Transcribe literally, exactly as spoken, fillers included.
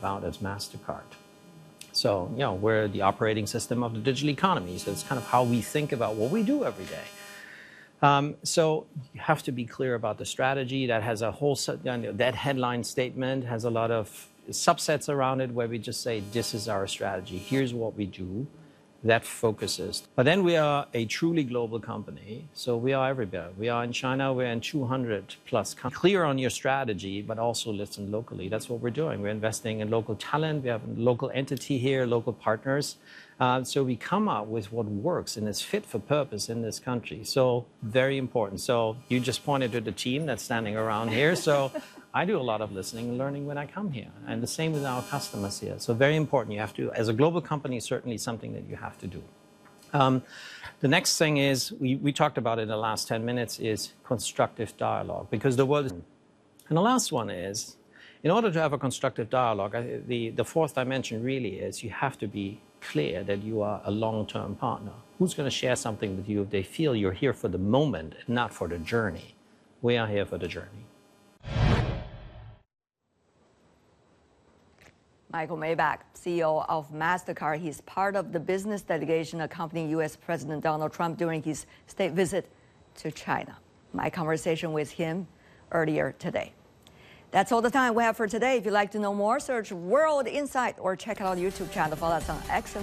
about as MasterCard. So, you know, we're the operating system of the digital economy. So it's kind of how we think about what we do every day. Um, so you have to be clear about the strategy. That has a whole, that headline statement has a lot of subsets around it where we just say, this is our strategy. Here's what we do. That focuses. But then we are a truly global company. So we are everywhere. We are in China. We're in two hundred plus countries. Clear on your strategy, but also listen locally. That's what we're doing. We're investing in local talent. We have a local entity here, local partners. Uh, so we come up with what works and is fit for purpose in this country. So very important. So you just pointed to the team that's standing around here. So I do a lot of listening and learning when I come here. And the same with our customers here. So very important. You have to, as a global company, certainly something that you have to do. Um, the next thing is, we, we talked about it in the last ten minutes, is constructive dialogue. Because the world is... And the last one is, in order to have a constructive dialogue, the, the fourth dimension really is you have to be clear that you are a long-term partner. Who's going to share something with you if they feel you're here for the moment and not for the journey? We are here for the journey. Michael Miebach, C E O of MasterCard. He's part of the business delegation accompanying U S President Donald Trump during his state visit to China. My conversation with him earlier today. That's all the time we have for today. If you'd like to know more, search World Insight or check out our YouTube channel. Follow us on X.